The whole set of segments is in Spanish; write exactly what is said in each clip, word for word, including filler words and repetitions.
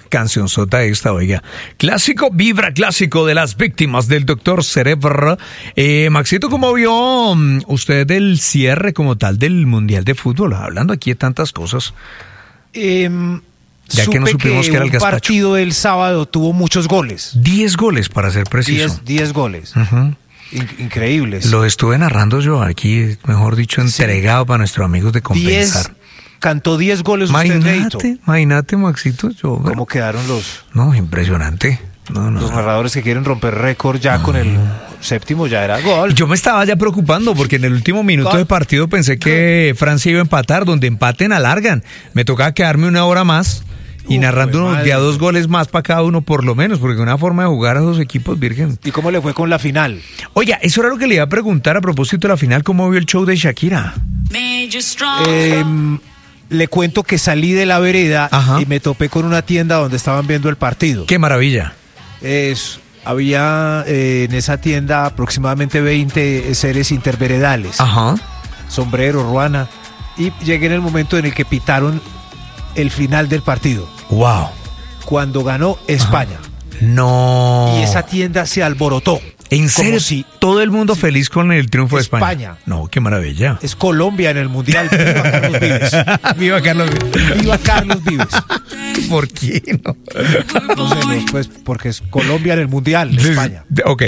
cancionzota esta, oiga. Clásico, vibra clásico de las víctimas del doctor Cerebro. Eh, Maxito, ¿cómo vio um, usted el cierre como tal del Mundial de Fútbol? Hablando aquí de tantas cosas. Eh, ya supe que no supimos que, que era el un gazpacho. partido del sábado tuvo muchos goles. Diez goles, para ser preciso. Diez, diez goles. Uh-huh. In- increíbles. Lo estuve narrando yo aquí, mejor dicho, entregado sí. para nuestros amigos de Compensar. Diez, cantó diez goles usted, Leito. Imagínate, Maxito. Yo, ¿Cómo bueno, quedaron los...? No, impresionante. No, no, los narradores que quieren romper récord ya no. con el séptimo ya era gol. Yo me estaba ya preocupando porque en el último minuto de partido pensé que Francia iba a empatar, donde empaten alargan. Me tocaba quedarme una hora más y Uf, narrando unos ya dos goles más para cada uno por lo menos, porque una forma de jugar a dos equipos, virgen. ¿Y cómo le fue con la final? Oiga, eso era lo que le iba a preguntar a propósito de la final, ¿cómo vio el show de Shakira? Eh, le cuento que salí de la vereda Ajá. y me topé con una tienda donde estaban viendo el partido. ¡Qué maravilla! Es, había eh, en esa tienda aproximadamente veinte seres interveredales. Ajá. Sombrero, ruana. Y llegué en el momento en el que pitaron el final del partido. ¡Wow! Cuando ganó España. Ajá. ¡No! Y esa tienda se alborotó. ¿En serio? Si todo el mundo sí. feliz con el triunfo de España. España. No, qué maravilla. Es Colombia en el Mundial. Viva Carlos Vives. Viva Carlos Vives. Viva Carlos Vives. ¿Por qué no? No sé, no, pues porque es Colombia en el Mundial, España. Ok.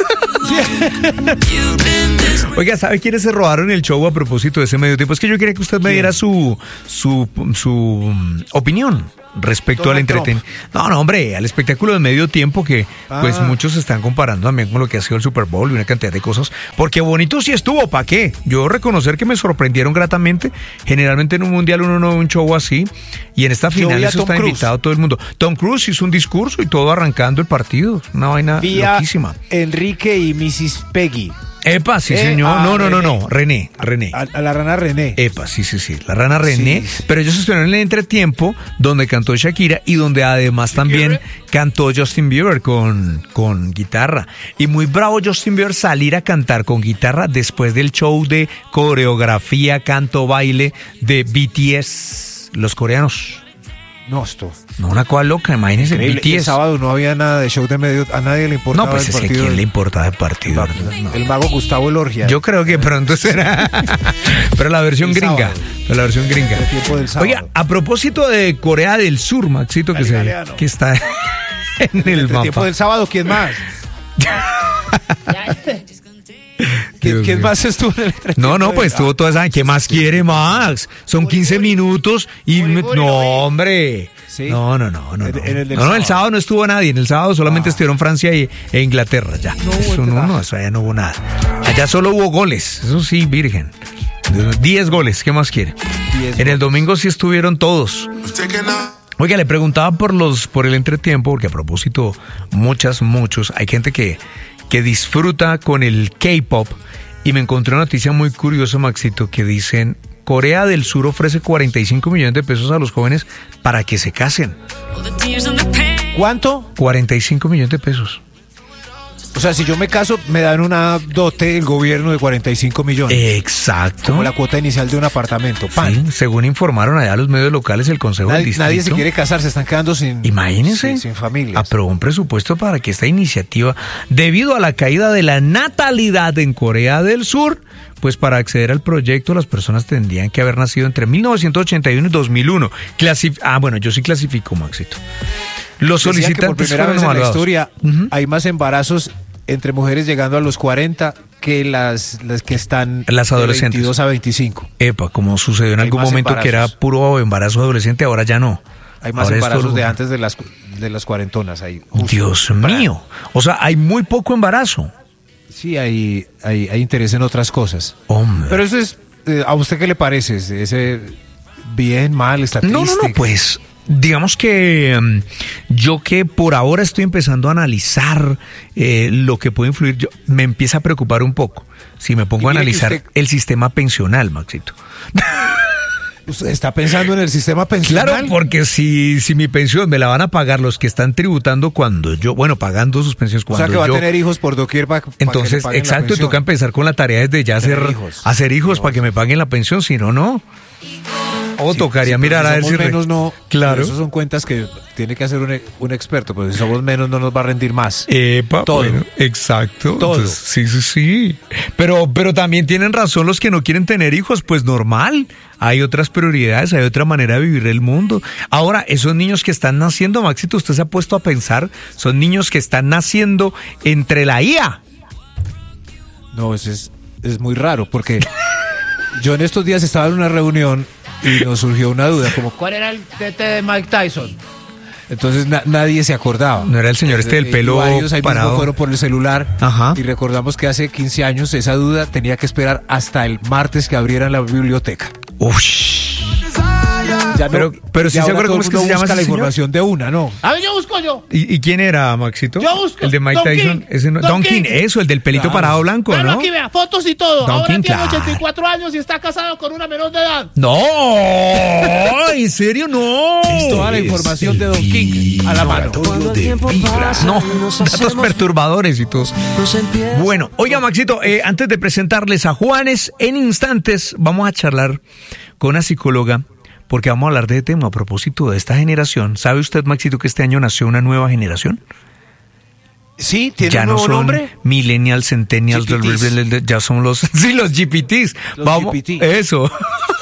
Oiga, ¿sabe quiénes se robaron el show a propósito de ese medio tiempo? Es que yo quería que usted me diera su, su, su um, opinión respecto Donald al entretenimiento. No, no, hombre, al espectáculo de medio tiempo que ah. pues muchos se están comparando también con lo que ha sido el Super Bowl y una cantidad de cosas. Porque bonito sí estuvo, ¿para qué? Yo reconocer que me sorprendieron gratamente. Generalmente en un mundial uno no ve un show así. Y en esta final eso está Cruise. invitado todo el mundo. Tom Cruise hizo un discurso y todo arrancando el partido. Una vaina Vía loquísima. Enrique y missus Peggy. Epa, sí, eh, señor. No, no, no, no. René, René. A, a la rana René. Epa, sí, sí, sí. La rana René. Sí. Pero ellos estuvieron en el entretiempo donde cantó Shakira y donde además también cantó Justin Bieber con, con guitarra. Y muy bravo Justin Bieber salir a cantar con guitarra después del show de coreografía, canto, baile de B T S, los coreanos. No, esto. No, una cosa loca, imagínese. B T S. El sábado no había nada de show de medio, a nadie le importaba. No, pues el es partido. que a quién le importaba el partido. El, no. el mago Gustavo Elorgia. Yo creo que pronto será. Pero la versión el gringa. Pero la versión gringa. El tiempo del sábado. Oiga, a propósito de Corea del Sur, Maxito, que, se, que está en el, el mapa. El tiempo del sábado, ¿quién más? ¿Quién, ¿Quién más estuvo en el entretenimiento? No, no, pues estuvo toda esa. ¿Qué más quiere, Max? Son quince minutos y. Me, no, hombre. ¿Sí? No, no, no. No, no. El, el no, no, el sábado no estuvo nadie. En el sábado solamente ah. estuvieron Francia y, e Inglaterra. Ya. No, eso no, no, eso allá no hubo nada. Allá solo hubo goles. Eso sí, virgen. Diez goles. ¿Qué más quiere? En el domingo sí estuvieron todos. Oiga, le preguntaba por los por el entretiempo, porque a propósito, muchas, muchos, hay gente que, que disfruta con el K-pop, y me encontré una noticia muy curiosa, Maxito, que dicen, Corea del Sur ofrece cuarenta y cinco millones de pesos a los jóvenes para que se casen. ¿Cuánto? cuarenta y cinco millones de pesos. O sea, si yo me caso, me dan una dote del gobierno de cuarenta y cinco millones. Exacto. Como la cuota inicial de un apartamento. ¡Pan! Sí, según informaron allá los medios locales, el Consejo nadie, del Distrito. Nadie se quiere casar, se están quedando sin... Imagínense. Sin, sin familias. Aprobó un presupuesto para que esta iniciativa, debido a la caída de la natalidad en Corea del Sur, pues para acceder al proyecto las personas tendrían que haber nacido entre mil novecientos ochenta y uno y dos mil uno. Clasif- ah, bueno, yo sí clasifico, Maxito. Los solicitantes que por primera vez en la historia uh-huh. hay más embarazos entre mujeres llegando a los cuarenta que las, las que están las adolescentes. De veintidós a veinticinco. Epa, como sucedió en hay algún momento embarazos. Que era puro embarazo adolescente, ahora ya no. Hay más ahora embarazos esto... de antes de las, de las cuarentonas. Ahí, Dios mío. O sea, hay muy poco embarazo. Sí, hay, hay, hay interés en otras cosas. Hombre. Pero eso es, eh, ¿a usted qué le parece? ¿Ese bien, mal, estadística? No, no, no, pues... Digamos que um, yo que por ahora estoy empezando a analizar eh, lo que puede influir, yo, me empieza a preocupar un poco si me pongo a analizar usted... el sistema pensional, Maxito. ¿Usted está pensando en el sistema pensional? Claro, porque si, si mi pensión me la van a pagar los que están tributando cuando yo, bueno, pagando sus pensiones cuando yo... O sea, que va yo, a tener hijos por doquier para pa entonces, que le exacto, toca empezar con la tarea desde ya hacer hijos, hacer hijos, hijos para que me paguen la pensión, si no, no. O sí, tocaría sí, mirar a ver si... menos no, claro. Esas son cuentas que tiene que hacer un, un experto, pero si somos menos no nos va a rendir más. Epa, todo. Bueno, exacto. Todo. Entonces, sí, sí, sí. Pero, pero también tienen razón los que no quieren tener hijos, pues normal. Hay otras prioridades, hay otra manera de vivir el mundo. Ahora, esos niños que están naciendo, Maxito, usted se ha puesto a pensar, son niños que están naciendo entre la I A. No, eso es, es muy raro, porque yo en estos días estaba en una reunión y nos surgió una duda, como ¿cuál era el T T de Mike Tyson? Entonces na- nadie se acordaba. No era el señor este del pelo y varios ahí parado. Fueron por el celular. Ajá. Y recordamos que hace quince años esa duda tenía que esperar hasta el martes que abrieran la biblioteca. Uff. Ya pero no, pero sí se acuerda cómo es que se llama ese la señor? Información de una, ¿no? A ver, yo busco yo. ¿Y, y quién era, Maxito? Yo busco. El de Mike Don Tyson. King. Ese no, Don, Don King. King, eso, el del pelito claro. parado blanco, pero ¿no? Aquí vea, fotos y todo. Don Ahora King, tiene claro. ochenta y cuatro años y está casado con una menor de edad. No, ¿en serio? No. Es toda la información de Don King a la mano. De vibra. No, datos perturbadores y todo. Bueno, oiga, Maxito, eh, antes de presentarles a Juanes, en instantes vamos a charlar con una psicóloga, porque vamos a hablar de este tema a propósito de esta generación. ¿Sabe usted, Maxito, que este año nació una nueva generación? Sí, tiene ya un no nuevo son nombre. Millennials, Centennials, G P Ts. ya son los, sí, los G P Ts. Los vamos, G P T. Eso.